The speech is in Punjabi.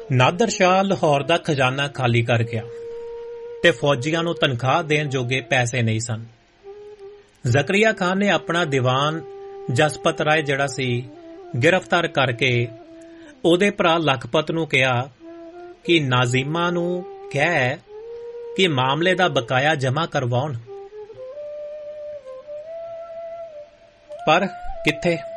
ਨਾਦਰ ਸ਼ਾਹ ਲਾਹੌਰ ਦਾ ਖਜ਼ਾਨਾ ਖਾਲੀ ਕਰ ਗਿਆ ਤੇ ਫੌਜੀਆਂ ਨੂੰ ਤਨਖਾਹ ਦੇਣ ਜੋਗੇ ਪੈਸੇ ਨਹੀਂ ਸਨ। ਜ਼ਕਰੀਆ ਖਾਨ ਨੇ ਆਪਣਾ ਦੀਵਾਨ ਜਸਪਤ ਰਾਏ ਜਿਹੜਾ ਸੀ ਗ੍ਰਿਫਤਾਰ ਕਰਕੇ ਉਹਦੇ ਭਰਾ ਲਖਪਤ ਨੂੰ ਕਿਹਾ ਕਿ ਨਾਜ਼ੀਮਾਂ ਨੂੰ ਕਹਿ ਕਿ ਮਾਮਲੇ ਦਾ ਬਕਾਇਆ ਜਮ੍ਹਾਂ ਕਰਵਾਉਣ, ਪਰ ਕਿੱਥੇ।